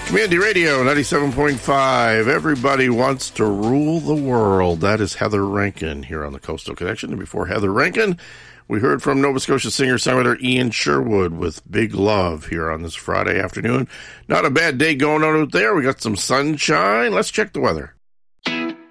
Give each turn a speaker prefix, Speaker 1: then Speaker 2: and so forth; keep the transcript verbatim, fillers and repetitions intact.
Speaker 1: Community Radio ninety-seven point five. Everybody wants to rule the world. That is Heather Rankin here on the Coastal Connection. And before Heather Rankin, we heard from Nova Scotia singer-songwriter Ian Sherwood with Big Love here on this Friday afternoon. Not a bad day going on out there. We got some sunshine. Let's check the weather.